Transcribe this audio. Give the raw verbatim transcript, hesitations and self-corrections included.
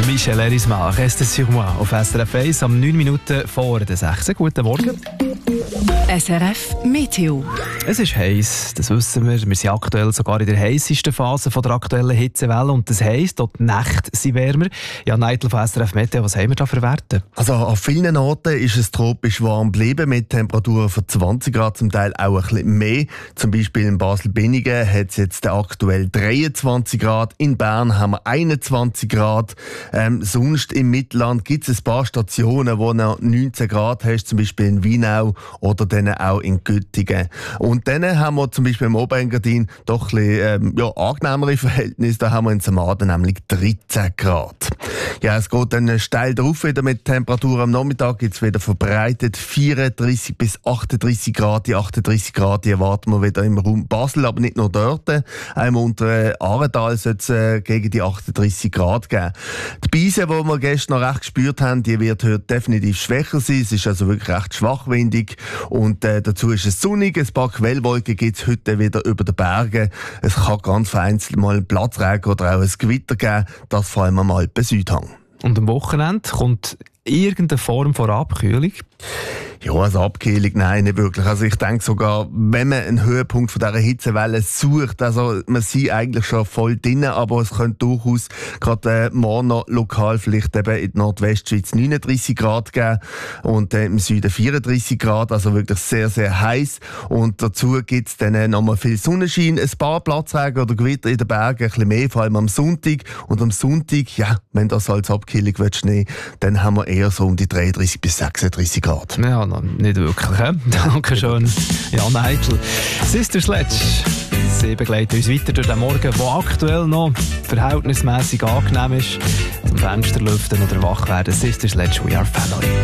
Michel Erismar, «Reste sur moi» auf S R F eins am neun Minuten vor der sechs. Guten Morgen. S R F Meteo. Es ist heiß, das wissen wir. Wir sind aktuell sogar in der heissesten Phase von der aktuellen Hitzewelle und das heisst, auch die Nächte sind wärmer. Ja, Neidl von S R F Meteo, was haben wir da für Werte? Also an vielen Orten ist es tropisch warm geblieben mit Temperaturen von zwanzig Grad, zum Teil auch ein bisschen mehr. Zum Beispiel in Basel-Binningen hat es jetzt aktuell dreiundzwanzig Grad, in Bern haben wir einundzwanzig Grad. Ähm, sonst im Mittelland gibt es ein paar Stationen, wo noch neunzehn Grad hast, zum Beispiel in Weinau oder dann auch in Göttingen. Und dann haben wir zum Beispiel im Oberengadin doch ein bisschen ähm, ja, angenehmere Verhältnisse. Da haben wir in Samaden nämlich dreizehn Grad. Ja, es geht dann steil drauf wieder mit Temperaturen. Am Nachmittag gibt es wieder verbreitet vierunddreißig bis achtunddreißig Grad. Die achtunddreißig Grad die erwarten wir wieder im Raum Basel, aber nicht nur dort. Auch im unteren Aartal soll es äh, gegen die achtunddreißig Grad geben. Die Beise, die wir gestern noch recht gespürt haben, die wird heute definitiv schwächer sein. Es ist also wirklich recht schwachwindig. Und äh, dazu ist es sonnig. Ein paar Quellwolken gibt es heute wieder über den Bergen. Es kann ganz vereinzelt mal ein Platzregen oder auch ein Gewitter geben. Das vor allem am Alpen-Südhang. Und am Wochenende kommt irgendeine Form von Abkühlung? Ja, also Abkühlung, nein, nicht wirklich. Also ich denke sogar, wenn man einen Höhepunkt von dieser Hitzewelle sucht, also man sieht eigentlich schon voll drin, aber es könnte durchaus gerade äh, morgen noch lokal vielleicht eben in der Nordwestschweiz neununddreißig Grad geben und äh, im Süden vierunddreißig Grad, also wirklich sehr, sehr heiß. Und dazu gibt es dann äh, nochmal viel Sonnenschein, ein paar Platzregen oder Gewitter in den Bergen, ein bisschen mehr, vor allem am Sonntag. Und am Sonntag, ja, wenn das als Abkühlung willst, nehmen, dann haben wir eher so um die dreiunddreißig bis sechsunddreißig Grad. Ja, nicht wirklich. He? Danke schön, Jan Neidl. Sister Sledge, sie begleiten uns weiter durch den Morgen, der aktuell noch verhältnismäßig angenehm ist. Zum Fenster lüften oder wach werden. Sister Sledge, we are family.